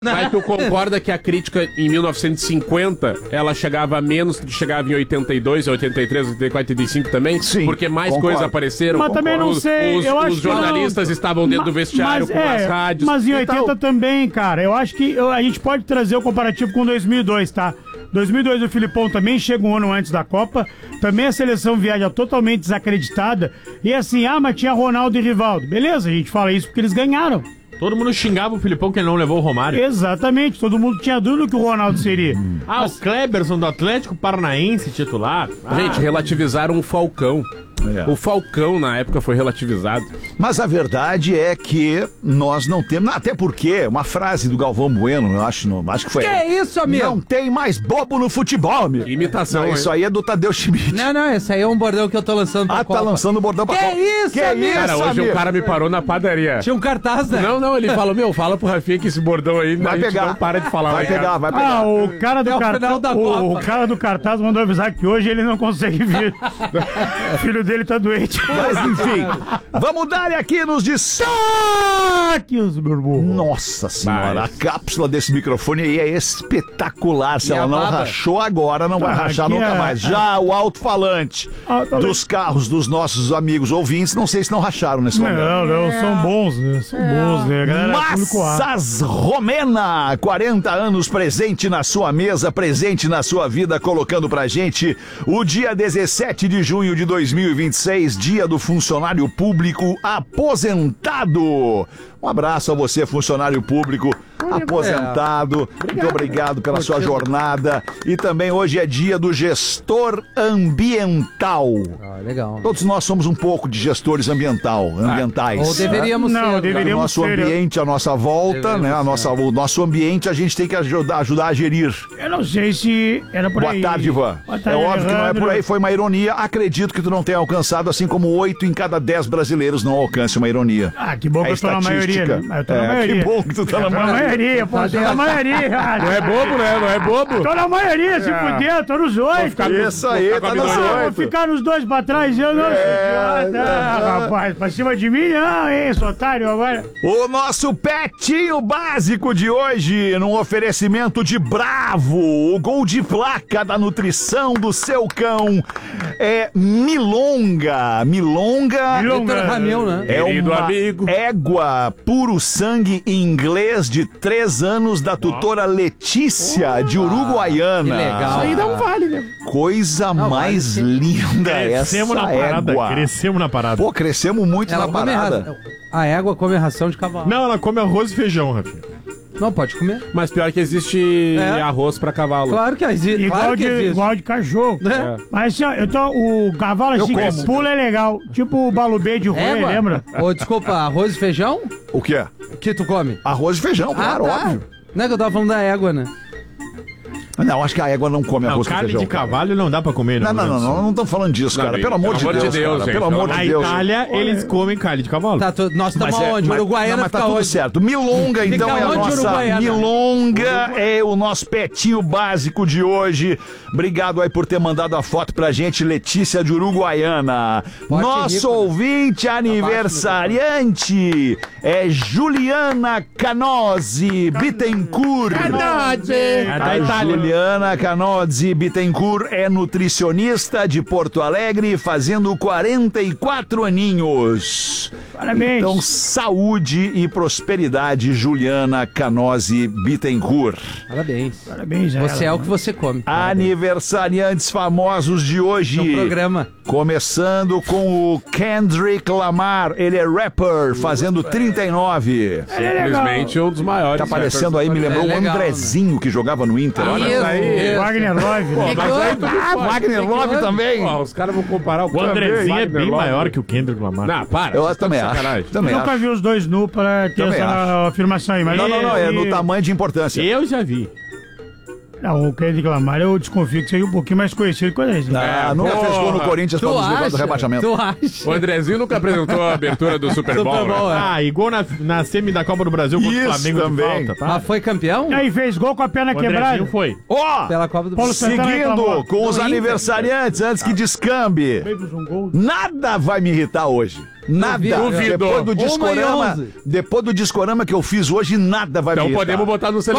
Mas tu concorda que a crítica em 1950, ela chegava a menos do que chegava em 82, 83, 84, 85 também? Sim, porque mais concordo. coisas apareceram. Mas também não sei, eu acho os que não. jornalistas estavam dentro do vestiário com as rádios. Mas em 80 também, cara. Eu acho que a gente pode trazer o comparativo com 2002, tá? 2002 o Filipão também chega um ano antes da Copa. Também a seleção viaja totalmente desacreditada. E assim, mas tinha Ronaldo e Rivaldo. Beleza, a gente fala isso porque eles ganharam. Todo mundo xingava o Filipão que ele não levou o Romário. Exatamente, todo mundo tinha dúvida que o Ronaldo seria. O Kleberson do Atlético Paranaense titular. Gente, relativizaram o Falcão. O Falcão, na época, foi relativizado. Mas a verdade é que nós não temos... Até porque, uma frase do Galvão Bueno, eu acho que foi... Que é isso, amigo? Não tem mais bobo no futebol, amigo. Imitação, Não, isso aí é do Tadeu Schmidt. Não, esse aí é um bordão que eu tô lançando pra Copa. Tá lançando o bordão pra Que Copa. isso, amigo? Cara, hoje amigo? o cara me parou na padaria. Tinha um cartaz, né? Não, ele falou, fala pro Rafinha que esse bordão aí Vai a gente pegar. não para de falar. Vai pegar. O cara do Até o cartaz. final da Copa. O cara do cartaz mandou avisar que hoje ele não consegue vir. O filho dele tá doente. Mas enfim, vamos dar aqui nos destaques. Meu irmão. Nossa senhora, a cápsula desse microfone aí é espetacular. Se E ela a não baba? rachou agora, não vai rachar aqui nunca mais. Já o alto-falante dos carros dos nossos amigos ouvintes, não sei se não racharam nesse momento. Não, são bons, né? São bons, né? Galera, público A. Massas Romena, 40 anos presente na sua mesa, presente na sua vida, colocando pra gente o dia 17 de junho de 2026, dia do funcionário público aposentado. Um abraço a você, funcionário público aposentado. Muito obrigado pela sua jornada. E também hoje é dia do gestor ambiental. Legal. Todos nós somos um pouco de gestores ambientais. Ou deveríamos Não, ser. deveríamos O nosso ser. ambiente, a nossa volta, né? O nosso ambiente a gente tem que ajudar a gerir. Eu não sei se era por Boa aí. tarde, Ivan. Boa tarde, É óbvio que não é Alejandro. por aí, foi uma ironia. Acredito que tu não tenha alcançado, assim como 8 em cada 10 brasileiros não alcance uma ironia. Que bom que É eu tô na maioria, estatística. né? Eu tô na maioria. Que bom que tu tá na Tô na maioria. maioria, pô. Tô na maioria. Não é bobo, né? Não é bobo. Tô na maioria, se puder, tô nos 8. Isso aí, tá nos Vou 8. ficar nos dois pra trás, eu não sou idiota. Rapaz, pra cima de mim não, hein, sou otário agora. O nosso petinho básico de hoje, num oferecimento de Bravo, o gol de placa da nutrição do seu cão é Milonga. Milonga Vitor Ramil, né? é Querido uma amigo. égua puro sangue inglês de 3 anos da tutora Letícia de Uruguaiana. Que legal. Isso aí dá um vale, né? Coisa mais linda Crescemos essa na parada. égua. Crescemos na parada. Pô, crescemos muito Ela na come parada. a égua come ração de cavalo. Não, ela come arroz e feijão, Rafinha. Não, pode comer. Mas pior que existe É. arroz pra cavalo. Claro que existe. Claro que existe. Igual de cachorro. É. Mas assim, ó, o cavalo assim, que pula é legal. Tipo o balubê de roi, Égua? lembra? Ô, desculpa, arroz e feijão? O que é? O que tu come? Arroz e feijão, claro, óbvio. Não é que eu tava falando da égua, né? Não, acho que a égua não come Não, arroz com carne feijão. de cavalo não dá pra comer, Não, não estamos falando disso, cara. Pelo amor de Deus, cara. Pelo amor Na de Deus. Itália, eles comem carne de cavalo. Tá, nós estamos aonde? Uruguaiana mas tá fica tudo onde? certo. Milonga, então, Fica é a onde, nossa... Uruguaiana? Milonga é o nosso petinho básico de hoje. Obrigado aí por ter mandado a foto pra gente, Letícia de Uruguaiana. Pote Nosso rico, né? ouvinte aniversariante é Juliana Canozzi Bittencourt. É da A Itália. Juliana Canozzi Bittencourt é nutricionista de Porto Alegre, fazendo 44 aninhos. Parabéns. Então, saúde e prosperidade, Juliana Canozzi Bittencourt. Parabéns. Parabéns, Você é o que você come. Aniversariantes famosos de hoje. No programa. Começando com o Kendrick Lamar. Ele é rapper, fazendo 39. Simplesmente um dos maiores. Tá aparecendo aí, me lembrou É o legal, Andrezinho que jogava no Inter. Olha Isso, aí. isso. Wagner Love, né? Mas aí tu Wagner Love também. Pô, os caras vão comparar O Andrezinho é bem Wagner Love. maior que o Kendrick Lamar. Não, para. Eu vocês estão de também acho. sacanagem. Também Nunca acho. vi os dois nu pra ter Também essa afirmação aí. Mas Não, é no tamanho de importância. Eu já vi. Não, o Kendrick Lamar eu desconfio que seja um pouquinho mais conhecido que o Andrezinho. Nunca porra. fez gol no Corinthians pra Tu nos livrar do acha? rebaixamento. Tu acha? O Andrezinho nunca apresentou a abertura do Super Bowl. Super Bowl, né? Ah, igual na semi da Copa do Brasil contra Isso o Flamengo também. de falta, tá? Mas foi campeão? E aí fez gol com a perna O Andrezinho quebrada. foi. Ó, Pela Copa do Paulo Brasil. Santana seguindo reclamou. com os Do Inter. aniversariantes, antes que descambe. Fez um gol. Nada vai me irritar hoje. Nada. Duvido. Depois do Uma e discorama, 11. depois do discorama que eu fiz hoje, nada vai Então me irritar. podemos botar no seleção.